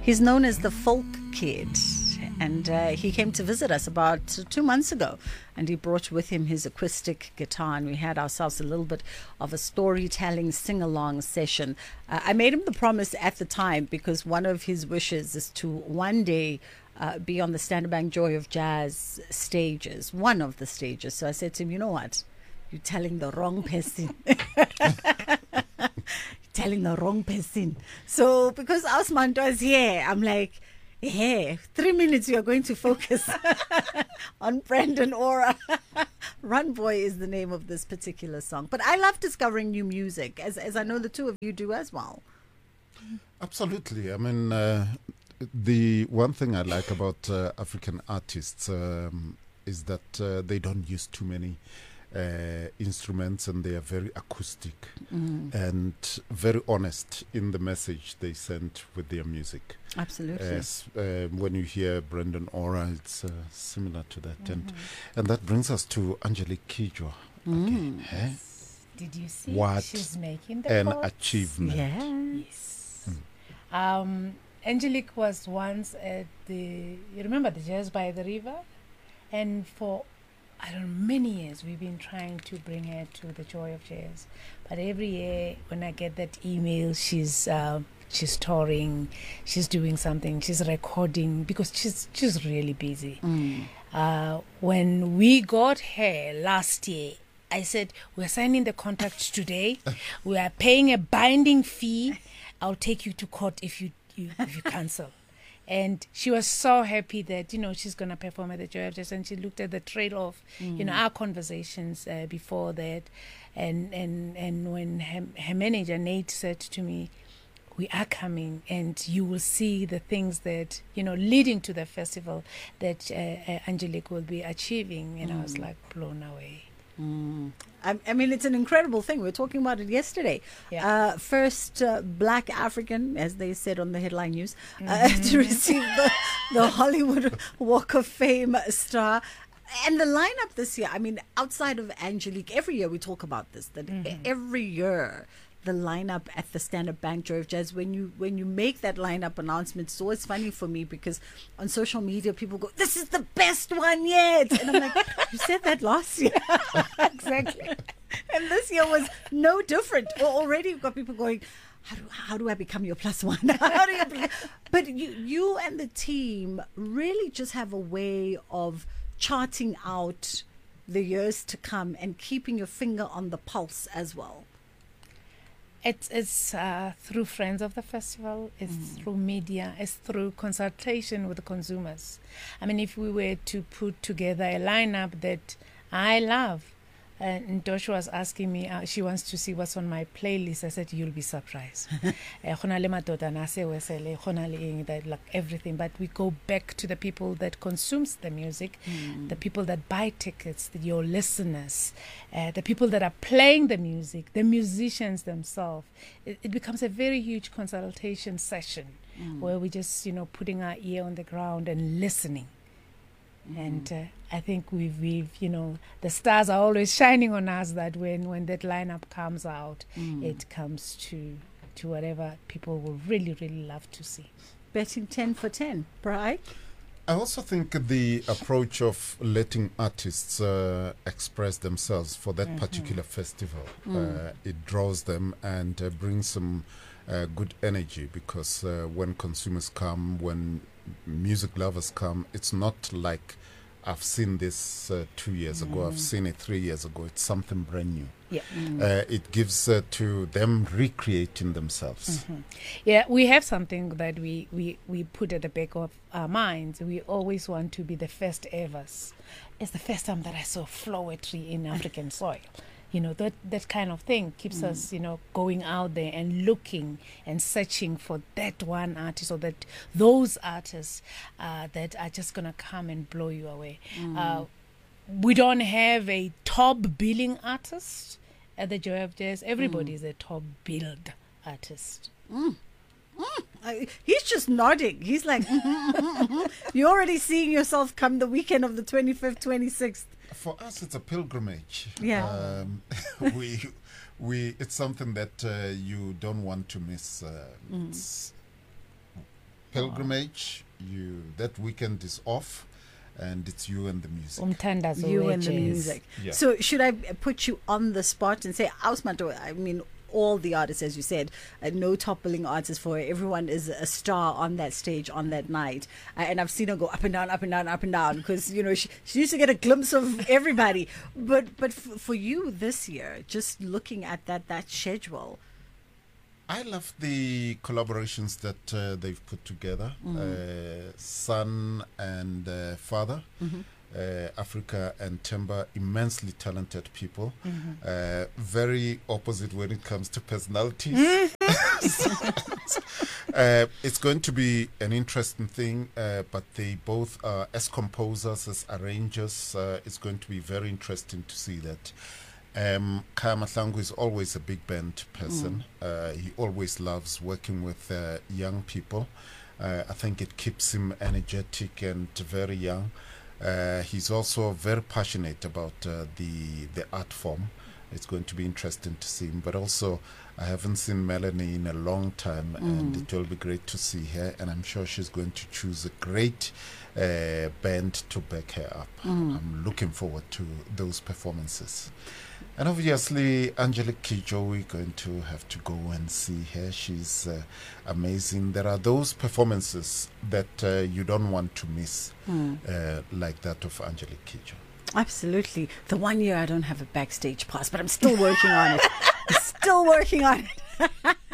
He's known as the Folk Kid, and he came to visit us about 2 months ago, and he brought with him his acoustic guitar, and we had ourselves a little bit of a storytelling sing-along session. I made him the promise at the time, because one of his wishes is to one day be on the Standard Bank Joy of Jazz stages, one of the stages. So I said to him, you know what? You're telling the wrong person. Telling the wrong person. So because Osman was here, I'm like, hey, 3 minutes we are going to focus on Brandon Ora. Run Boy is the name of this particular song. But I love discovering new music, as I know the two of you do as well. Absolutely. I mean, the one thing I like about African artists is that they don't use too many instruments, and they are very acoustic and very honest in the message they send with their music. Absolutely. When you hear Brandon Ora, it's similar to that. And that brings us to Angelique Kidjo again. Did you see What she's making the an pots? achievement. Yes. Angelique was once at you remember the Jazz by the River? And for I don't know, many years we've been trying to bring her to the Joy of Jazz. But every year when I get that email, she's touring, she's doing something, she's recording, because she's really busy. When we got her last year, I said, we're signing the contract today. We are paying a binding fee. I'll take you to court if you cancel. And she was so happy that, she's going to perform at the Joy of Jazz. And she looked at the trail of, our conversations before that. And when her manager, Nate, said to me, we are coming, and you will see the things that, leading to the festival that Angelique will be achieving. And I was like blown away. I mean, it's an incredible thing. We were talking about it yesterday. Yeah. First Black African, as they said on the headline news, to receive the Hollywood Walk of Fame star. And the lineup this year, I mean, outside of Angelique, every year we talk about this, that every year the lineup at the Standard Bank Joy of Jazz, when you make that lineup announcement, it's always funny for me, because on social media people go, this is the best one yet, and I'm like, you said that last year. Exactly. And this year was no different. Well, already you've got people going, how do I become your plus one? How do you? But you and the team really just have a way of charting out the years to come and keeping your finger on the pulse as well. It's through friends of the festival, it's through media, it's through consultation with the consumers. I mean, if we were to put together a lineup that I love, and Joshua was asking me, she wants to see what's on my playlist. I said, you'll be surprised. Like everything. But we go back to the people that consumes the music, the people that buy tickets, your listeners, the people that are playing the music, the musicians themselves. It becomes a very huge consultation session where we just, putting our ear on the ground and listening. And I think we've the stars are always shining on us, that when that lineup comes out, it comes to whatever people will really, really love to see. Betting 10 for 10, right? I also think the approach of letting artists express themselves for that particular festival, it draws them and brings some good energy, because when consumers come, when music lovers come, it's not like I've seen this 2 years ago, I've seen it 3 years ago. It's something brand new. Yeah. It gives to them recreating themselves. Yeah, we have something that we put at the back of our minds. We always want to be the first evers. It's the first time that I saw flowetry in African soil. That kind of thing keeps us, going out there and looking and searching for that one artist, or those artists that are just going to come and blow you away. We don't have a top billing artist at the Joy of Jazz. Everybody is a top billed artist. He's just nodding. He's like, you're already seeing yourself come the weekend of the 25th, 26th. For us, it's a pilgrimage. Yeah. It's something that you don't want to miss. pilgrimage. That weekend is off, and it's you and the music. Umthandazo You and the we-jazz. music. Yeah. So should I put you on the spot and say, Ausmanto, I mean, all the artists, as you said, no toppling artists for her. Everyone is a star on that stage on that night. And I've seen her go up and down, up and down, up and down, because, you know, she used to get a glimpse of everybody. But for you this year, just looking at that schedule. I love the collaborations that they've put together, son and father. Africa and Temba, immensely talented people, very opposite when it comes to personalities. It's going to be an interesting thing, but they both are, as composers, as arrangers, it's going to be very interesting to see that. Khaya Mahlangu is always a big band person. He always loves working with young people. I think it keeps him energetic and very young. He's also very passionate about the art form. It's going to be interesting to see him. But also, I haven't seen Melanie in a long time, and it will be great to see her. And I'm sure she's going to choose a great band to back her up. I'm looking forward to those performances. And obviously, Angelique Kidjo, we're going to have to go and see her. She's amazing. There are those performances that you don't want to miss, like that of Angelique Kidjo. Absolutely. The 1 year I don't have a backstage pass, but I'm still working on it. Still working on it.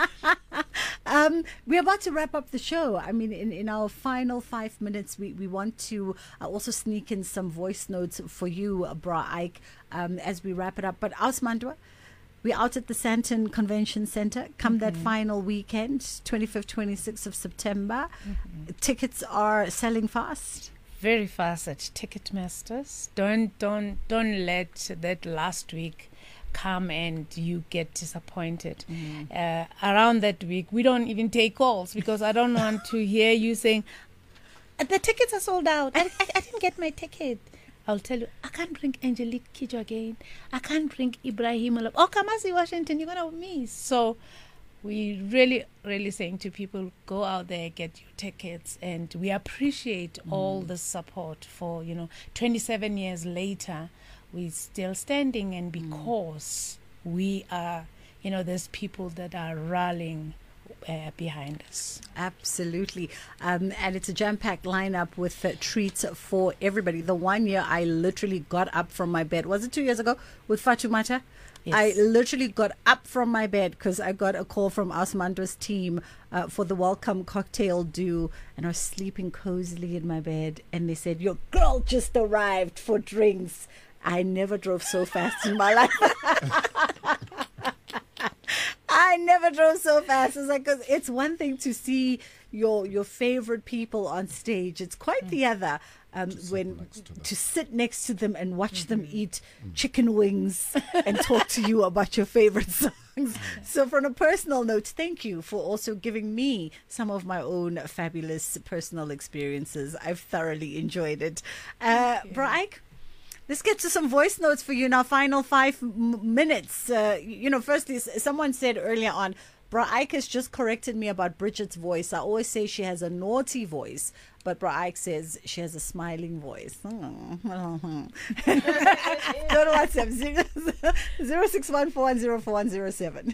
We're about to wrap up the show. I mean, in our final 5 minutes, we want to also sneak in some voice notes for you, Bra Ike, as we wrap it up. But Ausmanto, we're out at the Sandton Convention Center come that final weekend, 25th, 26th of September. Tickets are selling fast. Very fast at Ticketmasters. Don't let that last week come and you get disappointed. Around that week, we don't even take calls because I don't want to hear you saying, the tickets are sold out. I didn't get my ticket. I'll tell you, I can't bring Angelique Kidjo again. I can't bring Ibrahim. Oh, Kamasi Washington, you're going to miss. So we really saying to people, go out there, get your tickets. And we appreciate all the support for, 27 years later, we're still standing, and because we are, there's people that are rallying behind us. Absolutely. And it's a jam-packed lineup with treats for everybody. The 1 year I literally got up from my bed, was it 2 years ago, with Fatoumata? Yes. I literally got up from my bed because I got a call from Ausmanto's team for the welcome cocktail due, and I was sleeping cozily in my bed, and they said, your girl just arrived for drinks. I never drove so fast in my life. I never drove so fast. It's like, 'cause it's one thing to see your favorite people on stage. It's quite the other to sit next to them and watch them eat chicken wings and talk to you about your favorite songs. So from a personal note, thank you for also giving me some of my own fabulous personal experiences. I've thoroughly enjoyed it. Bra Ike, let's get to some voice notes for you in our final 5 minutes. Firstly, someone said earlier on, Bra Ike has just corrected me about Bridget's voice. I always say she has a naughty voice, but Bra Ike says she has a smiling voice. Go to WhatsApp, 0614104107.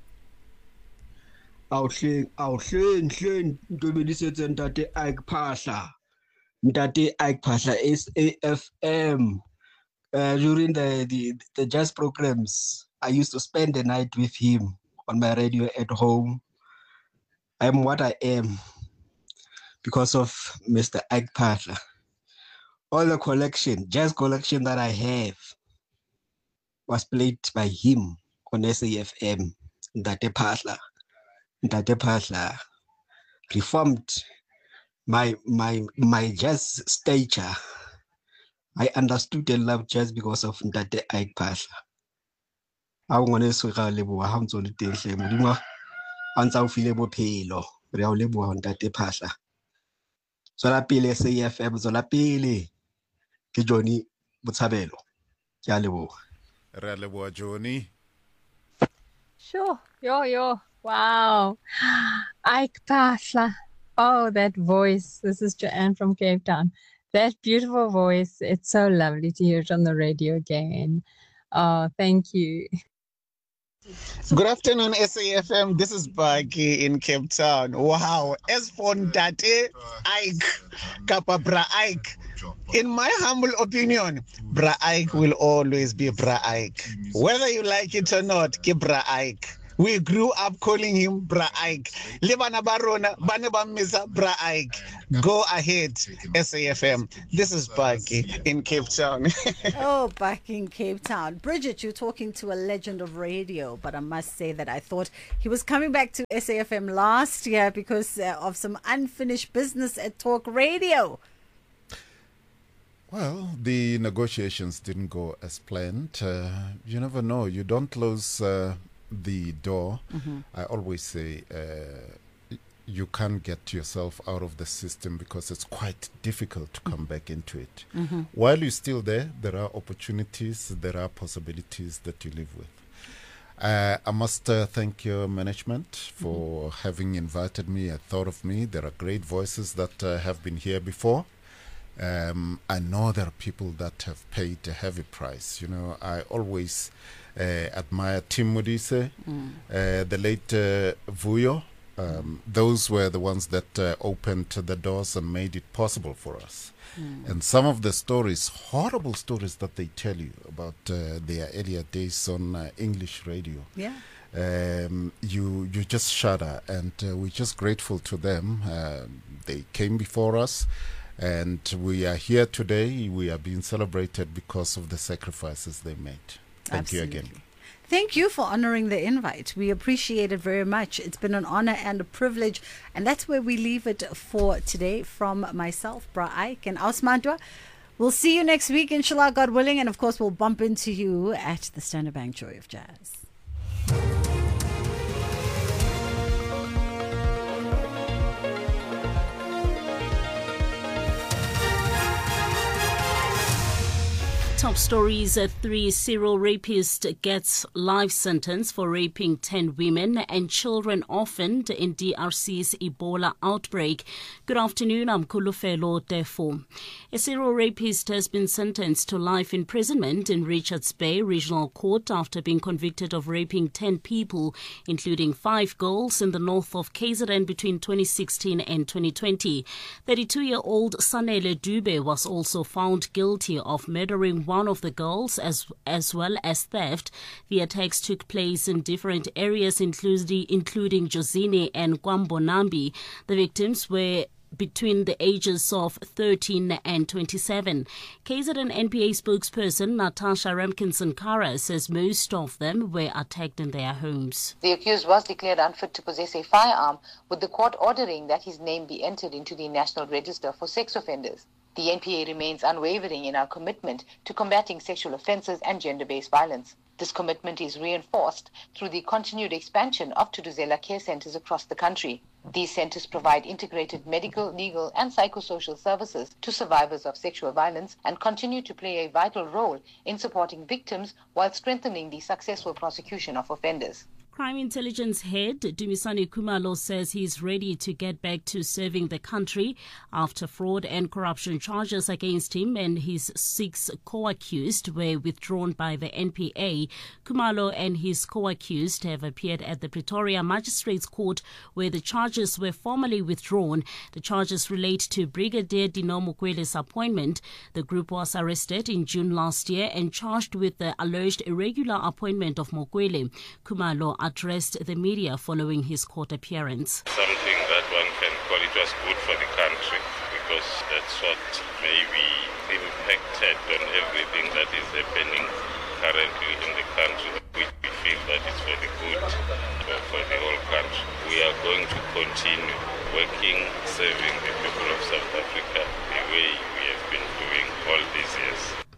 Awuhleng into belisethe Ntate Ike Phahla. Ntate Ike Phahla SAFM. During the jazz programs, I used to spend the night with him on my radio at home. I am what I am because of Mr. Ike Phahla. All the jazz collection that I have was played by him on SAFM. Ntate Phahla reformed my jazz stature. I understood and loved jazz because of Ntate Ike Phahla. I want to say ga leboha ha ntse le teng hle modimo a ntse o file bophelo re a o leboha Ntate Phahla. Tswela pele SAFM, tswela pele ke Johnny Botshabelo. Ke a leboha. Re a leboha Johnny. Sure. Yo. Wow. Ike Phahla. Oh, that voice. This is Joanne from Cape Town. That beautiful voice. It's so lovely to hear it on the radio again. Oh, thank you. Good afternoon, SAFM. This is Baki in Cape Town. Wow. As for Ndate Ike, Kappa Bra Ike, in my humble opinion, Bra Ike will always be Bra Ike. Whether you like it or not, ke Bra Ike. We grew up calling him Bra Ike. Lebana Barona, Baneba Misa, Bra Ike. Go ahead, SAFM. This is Baki in Cape Town. Oh, back in Cape Town. Bridget, you're talking to a legend of radio, but I must say that I thought he was coming back to SAFM last year because of some unfinished business at Talk Radio. Well, the negotiations didn't go as planned. You never know. You don't close the door. I always say you can't get yourself out of the system because it's quite difficult to come back into it. While you're still there, there are opportunities, there are possibilities that you live with. I must thank your management for having invited me and thought of me. There are great voices that have been here before. I know there are people that have paid a heavy price. You know, I always admire Tim Modise, the late Vuyo. Those were the ones that opened the doors and made it possible for us. And some of the stories, horrible stories that they tell you about their earlier days on English radio. You just shudder, and we're just grateful to them. They came before us, and we are here today. We are being celebrated because of the sacrifices they made. Thank you again. Thank you for honoring the invite. We appreciate it very much. It's been an honor and a privilege. And that's where we leave it for today from myself, Bra Ike and Ausmantwa. We'll see you next week, inshallah, God willing. And of course, we'll bump into you at the Standard Bank Joy of Jazz. Top stories: a 3 serial rapist gets life sentence for raping 10 women and children orphaned in DRC's Ebola outbreak. Good afternoon, I'm Kulufelo Tefo. A serial rapist has been sentenced to life imprisonment in Richards Bay Regional Court after being convicted of raping 10 people, including 5 girls in the north of KZN between 2016 and 2020. 32-year-old Sanele Dube was also found guilty of murdering one of the girls as well as theft. The attacks took place in different areas, including Jozini and Kwambonambi. The victims were between the ages of 13 and 27. KZN NPA spokesperson Natasha Ramkinson-Kara says most of them were attacked in their homes. The accused was declared unfit to possess a firearm, with the court ordering that his name be entered into the National Register for Sex Offenders. The NPA remains unwavering in our commitment to combating sexual offences and gender-based violence. This commitment is reinforced through the continued expansion of Tuduzela care centres across the country. These centres provide integrated medical, legal and psychosocial services to survivors of sexual violence and continue to play a vital role in supporting victims while strengthening the successful prosecution of offenders. Crime Intelligence Head Dumisani Khumalo says he's ready to get back to serving the country after fraud and corruption charges against him and his 6 co-accused were withdrawn by the NPA. Khumalo and his co-accused have appeared at the Pretoria Magistrates Court where the charges were formally withdrawn. The charges relate to Brigadier Dino Mukwele's appointment. The group was arrested in June last year and charged with the alleged irregular appointment of Mukwele. Khumalo addressed the media following his court appearance. Something that one can call it was good for the country because that's what maybe impacted on everything that is happening currently in the country. We feel that it's for the good for the whole country. We are going to continue working, serving the people of South Africa the way we have been doing all these years.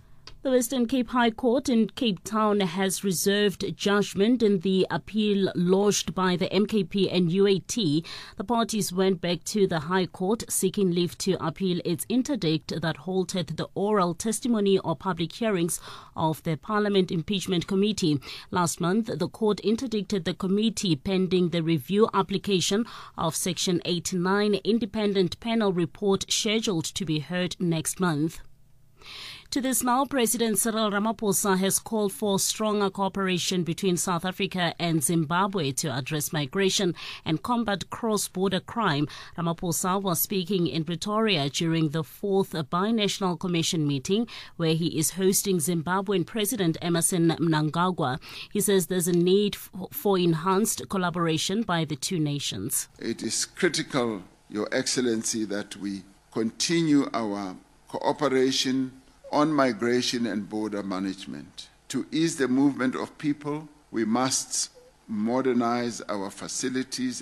The Western Cape High Court in Cape Town has reserved judgment in the appeal lodged by the MKP and UAT. The parties went back to the High Court seeking leave to appeal its interdict that halted the oral testimony or public hearings of the Parliament Impeachment Committee. Last month, the court interdicted the committee pending the review application of Section 89 independent panel report scheduled to be heard next month. To this now, President Cyril Ramaphosa has called for stronger cooperation between South Africa and Zimbabwe to address migration and combat cross-border crime. Ramaphosa was speaking in Pretoria during the 4th Binational Commission meeting, where he is hosting Zimbabwean President Emmerson Mnangagwa. He says there's a need for enhanced collaboration by the two nations. It is critical, Your Excellency, that we continue our cooperation on migration and border management. To ease the movement of people, we must modernize our facilities